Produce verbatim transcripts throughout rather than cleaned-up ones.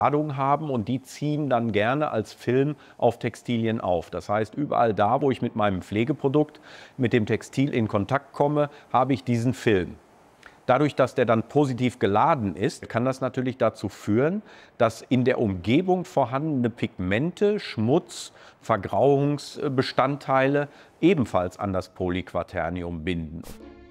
Ladung haben und die ziehen dann gerne als Film auf Textilien auf. Das heißt, überall da, wo ich mit meinem Pflegeprodukt, mit dem Textil in Kontakt komme, habe ich diesen Film. Dadurch, dass der dann positiv geladen ist, kann das natürlich dazu führen, dass in der Umgebung vorhandene Pigmente, Schmutz, Vergrauungsbestandteile ebenfalls an das Polyquaternium binden.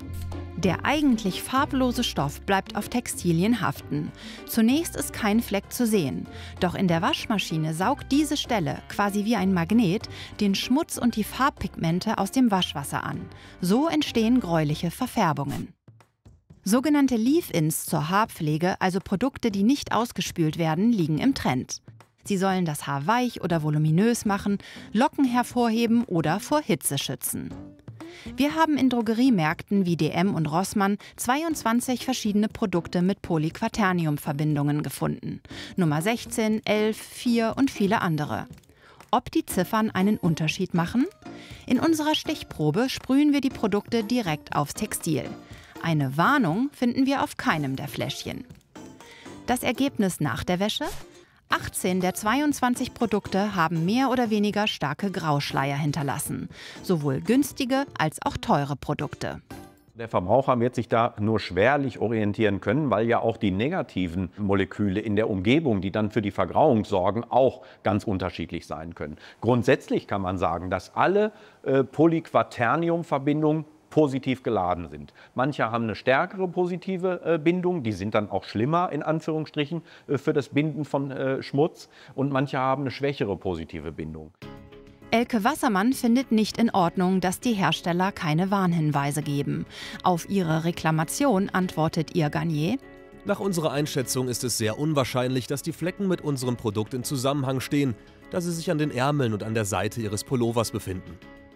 Der eigentlich farblose Stoff bleibt auf Textilien haften. Zunächst ist kein Fleck zu sehen. Doch in der Waschmaschine saugt diese Stelle, quasi wie ein Magnet, den Schmutz und die Farbpigmente aus dem Waschwasser an. So entstehen gräuliche Verfärbungen. Sogenannte Leave-ins zur Haarpflege, also Produkte, die nicht ausgespült werden, liegen im Trend. Sie sollen das Haar weich oder voluminös machen, Locken hervorheben oder vor Hitze schützen. Wir haben in Drogeriemärkten wie D M und Rossmann zweiundzwanzig verschiedene Produkte mit Polyquaternium-Verbindungen gefunden. Nummer sechzehn, elf, vier und viele andere. Ob die Ziffern einen Unterschied machen? In unserer Stichprobe sprühen wir die Produkte direkt aufs Textil. Eine Warnung finden wir auf keinem der Fläschchen. Das Ergebnis nach der Wäsche? achtzehn der zweiundzwanzig Produkte haben mehr oder weniger starke Grauschleier hinterlassen. Sowohl günstige als auch teure Produkte. Der Verbraucher wird sich da nur schwerlich orientieren können, weil ja auch die negativen Moleküle in der Umgebung, die dann für die Vergrauung sorgen, auch ganz unterschiedlich sein können. Grundsätzlich kann man sagen, dass alle äh, Polyquaternium-Verbindungen positiv geladen sind. Manche haben eine stärkere positive äh, Bindung, die sind dann auch schlimmer in Anführungsstrichen äh, für das Binden von äh, Schmutz, und manche haben eine schwächere positive Bindung. Elke Wassermann findet nicht in Ordnung, dass die Hersteller keine Warnhinweise geben. Auf ihre Reklamation antwortet ihr Garnier: Nach unserer Einschätzung ist es sehr unwahrscheinlich, dass die Flecken mit unserem Produkt in Zusammenhang stehen, da sie sich an den Ärmeln und an der Seite ihres Pullovers befinden.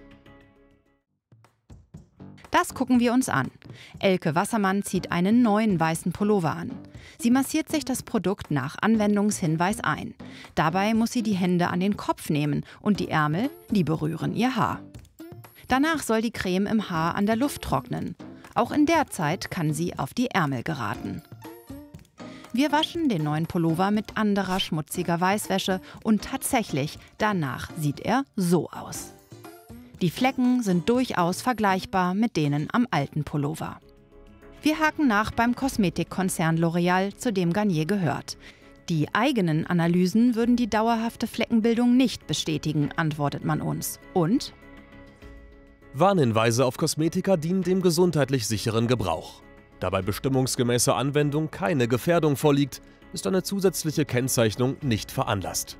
Das gucken wir uns an. Elke Wassermann zieht einen neuen weißen Pullover an. Sie massiert sich das Produkt nach Anwendungshinweis ein. Dabei muss sie die Hände an den Kopf nehmen und die Ärmel, die berühren ihr Haar. Danach soll die Creme im Haar an der Luft trocknen. Auch in der Zeit kann sie auf die Ärmel geraten. Wir waschen den neuen Pullover mit anderer schmutziger Weißwäsche und tatsächlich, danach sieht er so aus. Die Flecken sind durchaus vergleichbar mit denen am alten Pullover. Wir haken nach beim Kosmetikkonzern L'Oréal, zu dem Garnier gehört. Die eigenen Analysen würden die dauerhafte Fleckenbildung nicht bestätigen, antwortet man uns. Und? Warnhinweise auf Kosmetika dienen dem gesundheitlich sicheren Gebrauch. Da bei bestimmungsgemäßer Anwendung keine Gefährdung vorliegt, ist eine zusätzliche Kennzeichnung nicht veranlasst.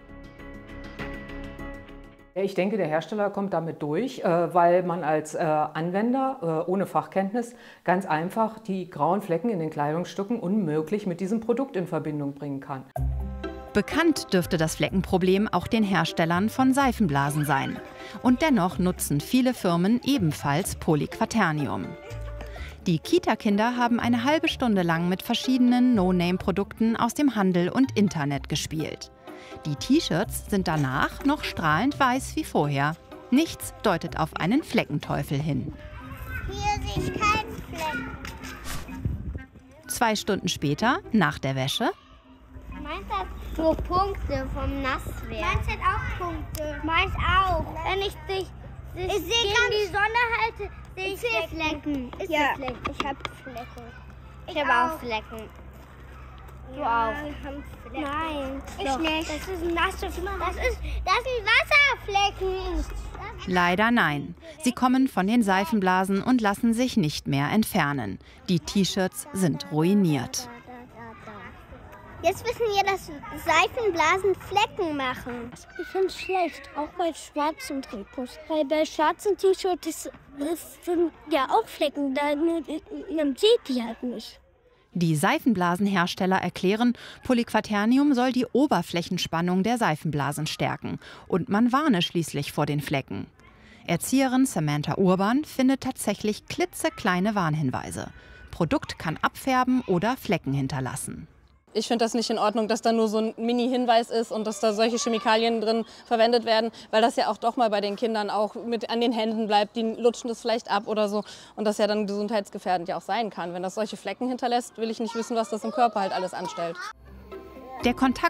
Ich denke, der Hersteller kommt damit durch, weil man als Anwender ohne Fachkenntnis ganz einfach die grauen Flecken in den Kleidungsstücken unmöglich mit diesem Produkt in Verbindung bringen kann. Bekannt dürfte das Fleckenproblem auch den Herstellern von Seifenblasen sein. Und dennoch nutzen viele Firmen ebenfalls Polyquaternium. Die Kita-Kinder haben eine halbe Stunde lang mit verschiedenen No-Name-Produkten aus dem Handel und Internet gespielt. Die T-Shirts sind danach noch strahlend weiß wie vorher. Nichts deutet auf einen Fleckenteufel hin. Hier sehe ich keinen Fleck. Zwei Stunden später, nach der Wäsche. Meins hat nur Punkte vom Nasswerden. Meins hat auch Punkte. Meins auch. Wenn ich dich, dich ich gegen die Sonne halte, sehe ich Flecken. Flecken. Ist ja. Flecken. Ich habe Flecken. Ich, ich habe auch Flecken. Du ja, auch. Nein, ich Doch. nicht. Das ist nasse Flecken. Das, ist, das sind Wasserflecken. Leider nein. Sie kommen von den Seifenblasen und lassen sich nicht mehr entfernen. Die T-Shirts sind ruiniert. Jetzt wissen wir, dass Seifenblasen Flecken machen. Ich finde es schlecht, auch bei schwarzen Trikots. Weil bei schwarzen T-Shirts sind ja auch Flecken, man sieht die halt nicht. Die Seifenblasenhersteller erklären, Polyquaternium soll die Oberflächenspannung der Seifenblasen stärken. Und man warne schließlich vor den Flecken. Erzieherin Samantha Urban findet tatsächlich klitzekleine Warnhinweise. Produkt kann abfärben oder Flecken hinterlassen. Ich finde das nicht in Ordnung, dass da nur so ein Mini-Hinweis ist und dass da solche Chemikalien drin verwendet werden, weil das ja auch doch mal bei den Kindern auch mit an den Händen bleibt. Die lutschen das vielleicht ab oder so und das ja dann gesundheitsgefährdend ja auch sein kann. Wenn das solche Flecken hinterlässt, will ich nicht wissen, was das im Körper halt alles anstellt. Der Kontakt